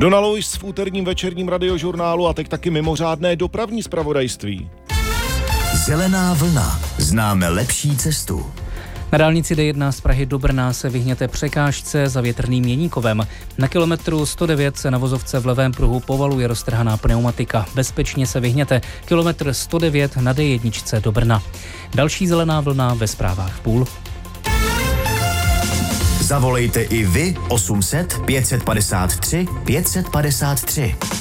Donald Lewis v úterním večerním radiožurnálu a teď taky mimořádné dopravní zpravodajství. Zelená vlna. Známe lepší cestu. Na dálnici D1 z Prahy do Brna se vyhněte překážce za Větrným Měníkovem. Na kilometru 109 se na vozovce v levém pruhu povaluje roztrhaná pneumatika. Bezpečně se vyhněte. Kilometr 109 na D1 do Brna. Další zelená vlna ve zprávách v půl. Zavolejte i vy 800 553 553.